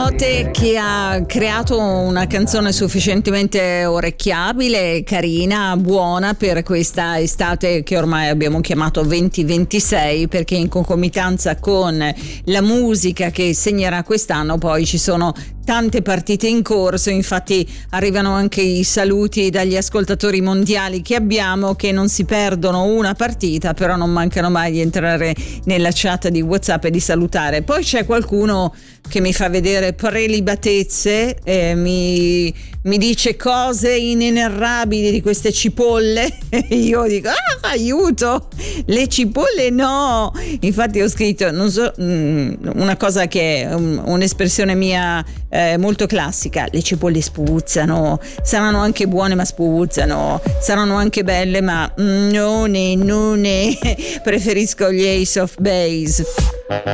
Note che ha creato una canzone sufficientemente orecchiabile, carina, buona per questa estate che ormai abbiamo chiamato 2026, perché in concomitanza con la musica che segnerà quest'anno poi ci sono tante partite in corso. Infatti arrivano anche i saluti dagli ascoltatori mondiali che abbiamo, che non si perdono una partita, però non mancano mai di entrare nella chat di WhatsApp e di salutare. Poi c'è qualcuno che mi fa vedere prelibatezze, mi dice cose inenerrabili di queste cipolle e io dico aiuto, le cipolle no. Infatti ho scritto, non so, una cosa che è un'espressione mia molto classica: le cipolle spuzzano, saranno anche buone ma spuzzano, saranno anche belle ma non ne preferisco gli Ace of Base.